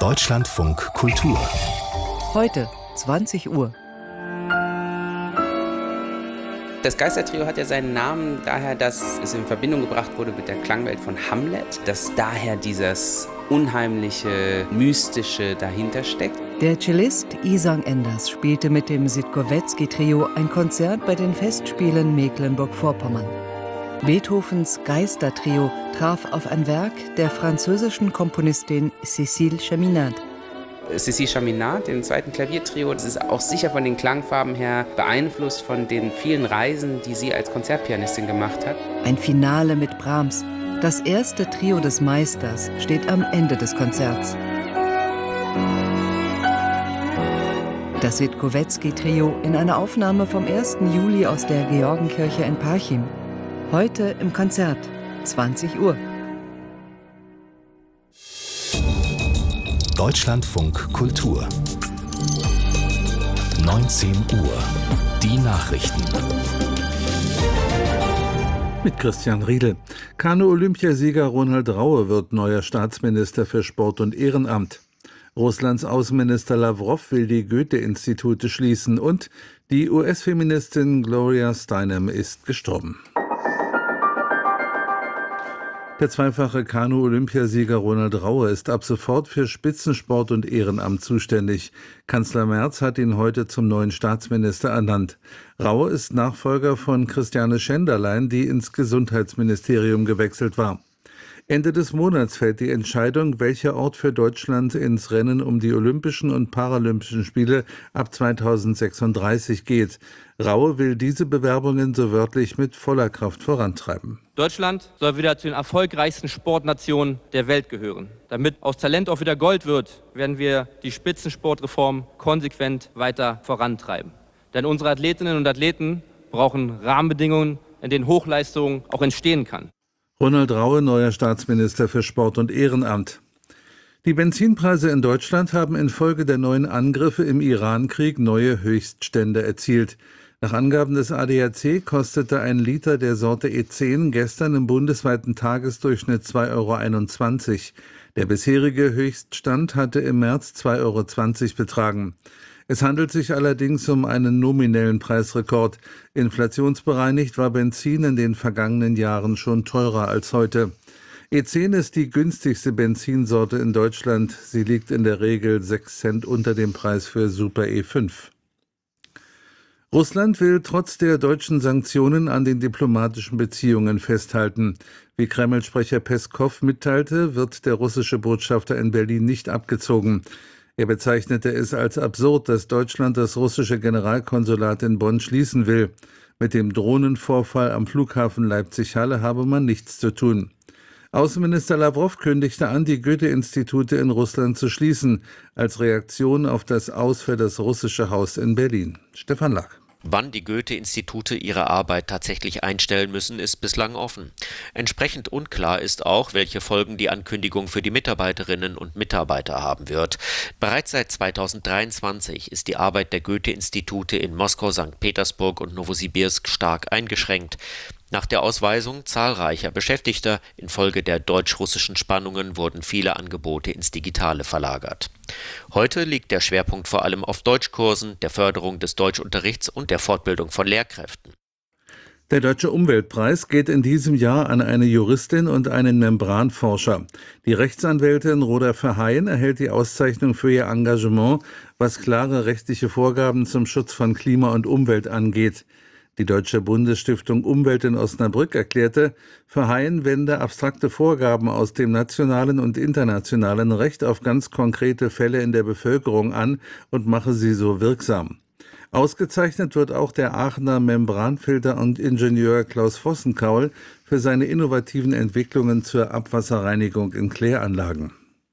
Deutschlandfunk Kultur. Heute, 20 Uhr. Das Geistertrio hat ja seinen Namen daher, dass es in Verbindung gebracht wurde mit der Klangwelt von Hamlet, dass daher dieses unheimliche, mystische dahinter steckt. Der Cellist Isang Enders spielte mit dem Sitkowetzki-Trio ein Konzert bei den Festspielen Mecklenburg-Vorpommern. Beethovens Geistertrio traf auf ein Werk der französischen Komponistin Cécile Chaminade. Cécile Chaminade, dem zweiten Klaviertrio, das ist auch sicher von den Klangfarben her beeinflusst von den vielen Reisen, die sie als Konzertpianistin gemacht hat. Ein Finale mit Brahms. Das erste Trio des Meisters steht am Ende des Konzerts. Das Sitkowetzki-Trio in einer Aufnahme vom 1. Juli aus der Georgenkirche in Parchim. Heute im Konzert, 20 Uhr. Deutschlandfunk Kultur. 19 Uhr. Die Nachrichten. Mit Christian Riedel. Kanu-Olympiasieger Ronald Raue wird neuer Staatsminister für Sport und Ehrenamt. Russlands Außenminister Lavrov will die Goethe-Institute schließen und die US-Feministin Gloria Steinem ist gestorben. Der zweifache Kanu-Olympiasieger Ronald Raue ist ab sofort für Spitzensport und Ehrenamt zuständig. Kanzler Merz hat ihn heute zum neuen Staatsminister ernannt. Raue ist Nachfolger von Christiane Schenderlein, die ins Gesundheitsministerium gewechselt war. Ende des Monats fällt die Entscheidung, welcher Ort für Deutschland ins Rennen um die Olympischen und Paralympischen Spiele ab 2036 geht. Raue will diese Bewerbungen so wörtlich mit voller Kraft vorantreiben. Deutschland soll wieder zu den erfolgreichsten Sportnationen der Welt gehören. Damit aus Talent auch wieder Gold wird, werden wir die Spitzensportreform konsequent weiter vorantreiben. Denn unsere Athletinnen und Athleten brauchen Rahmenbedingungen, in denen Hochleistung auch entstehen kann. Ronald Raue, neuer Staatsminister für Sport und Ehrenamt. Die Benzinpreise in Deutschland haben infolge der neuen Angriffe im Iran-Krieg neue Höchststände erzielt. Nach Angaben des ADAC kostete ein Liter der Sorte E10 gestern im bundesweiten Tagesdurchschnitt 2,21 €. Der bisherige Höchststand hatte im März 2,20 € betragen. Es handelt sich allerdings um einen nominellen Preisrekord. Inflationsbereinigt war Benzin in den vergangenen Jahren schon teurer als heute. E10 ist die günstigste Benzinsorte in Deutschland. Sie liegt in der Regel 6 Cent unter dem Preis für Super E5. Russland will trotz der deutschen Sanktionen an den diplomatischen Beziehungen festhalten. Wie Kreml-Sprecher Peskow mitteilte, wird der russische Botschafter in Berlin nicht abgezogen. Er bezeichnete es als absurd, dass Deutschland das russische Generalkonsulat in Bonn schließen will. Mit dem Drohnenvorfall am Flughafen Leipzig-Halle habe man nichts zu tun. Außenminister Lavrov kündigte an, die Goethe-Institute in Russland zu schließen, als Reaktion auf das Aus für das russische Haus in Berlin. Stefan Lack. Wann die Goethe-Institute ihre Arbeit tatsächlich einstellen müssen, ist bislang offen. Entsprechend unklar ist auch, welche Folgen die Ankündigung für die Mitarbeiterinnen und Mitarbeiter haben wird. Bereits seit 2023 ist die Arbeit der Goethe-Institute in Moskau, St. Petersburg und Nowosibirsk stark eingeschränkt. Nach der Ausweisung zahlreicher Beschäftigter infolge der deutsch-russischen Spannungen wurden viele Angebote ins Digitale verlagert. Heute liegt der Schwerpunkt vor allem auf Deutschkursen, der Förderung des Deutschunterrichts und der Fortbildung von Lehrkräften. Der Deutsche Umweltpreis geht in diesem Jahr an eine Juristin und einen Membranforscher. Die Rechtsanwältin Roda Verheyen erhält die Auszeichnung für ihr Engagement, was klare rechtliche Vorgaben zum Schutz von Klima und Umwelt angeht. Die Deutsche Bundesstiftung Umwelt in Osnabrück erklärte, Verheyen wende abstrakte Vorgaben aus dem nationalen und internationalen Recht auf ganz konkrete Fälle in der Bevölkerung an und mache sie so wirksam. Ausgezeichnet wird auch der Aachener Membranfilter- und Ingenieur Klaus Vossenkaul für seine innovativen Entwicklungen zur Abwasserreinigung in Kläranlagen.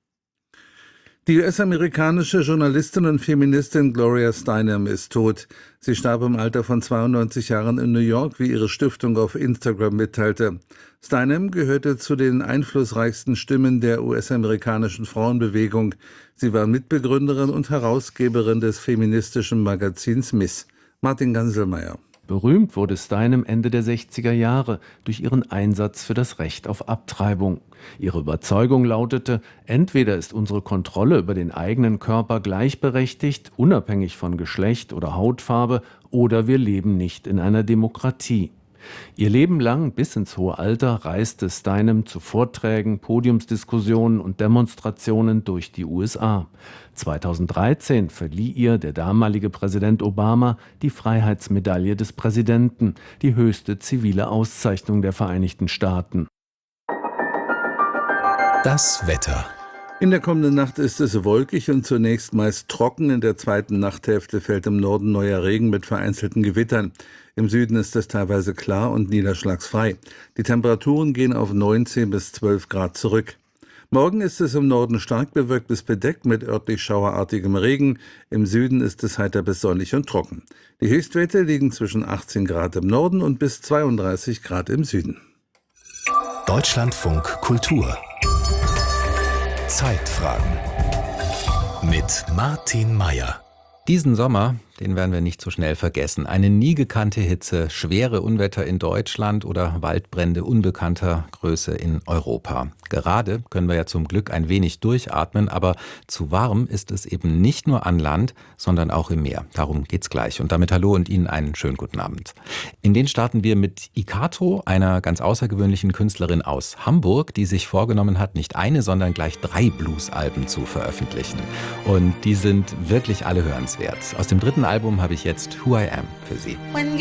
Die US-amerikanische Journalistin und Feministin Gloria Steinem ist tot. Sie starb im Alter von 92 Jahren in New York, wie ihre Stiftung auf Instagram mitteilte. Steinem gehörte zu den einflussreichsten Stimmen der US-amerikanischen Frauenbewegung. Sie war Mitbegründerin und Herausgeberin des feministischen Magazins Miss. Martin Ganselmeier. Berühmt wurde Steinem Ende der 60er Jahre durch ihren Einsatz für das Recht auf Abtreibung. Ihre Überzeugung lautete: Entweder ist unsere Kontrolle über den eigenen Körper gleichberechtigt, unabhängig von Geschlecht oder Hautfarbe, oder wir leben nicht in einer Demokratie. Ihr Leben lang bis ins hohe Alter reiste Steinem zu Vorträgen, Podiumsdiskussionen und Demonstrationen durch die USA. 2013 verlieh ihr der damalige Präsident Obama die Freiheitsmedaille des Präsidenten, die höchste zivile Auszeichnung der Vereinigten Staaten. Das Wetter. In der kommenden Nacht ist es wolkig und zunächst meist trocken. In der zweiten Nachthälfte fällt im Norden neuer Regen mit vereinzelten Gewittern. Im Süden ist es teilweise klar und niederschlagsfrei. Die Temperaturen gehen auf 19 bis 12 Grad zurück. Morgen ist es im Norden stark bewölkt bis bedeckt mit örtlich schauerartigem Regen. Im Süden ist es heiter bis sonnig und trocken. Die Höchstwerte liegen zwischen 18 Grad im Norden und bis 32 Grad im Süden. Deutschlandfunk Kultur. Zeitfragen mit Martin Meier. Diesen Sommer, den werden wir nicht so schnell vergessen. Eine nie gekannte Hitze, schwere Unwetter in Deutschland oder Waldbrände unbekannter Größe in Europa. Gerade können wir ja zum Glück ein wenig durchatmen, aber zu warm ist es eben nicht nur an Land, sondern auch im Meer. Darum geht's gleich. Und damit hallo und Ihnen einen schönen guten Abend. In den starten wir mit Ikato, einer ganz außergewöhnlichen Künstlerin aus Hamburg, die sich vorgenommen hat, nicht eine, sondern gleich 3 Blues-Alben zu veröffentlichen. Und die sind wirklich alle hörenswert. Aus dem 3. Album habe ich jetzt Who I Am für Sie.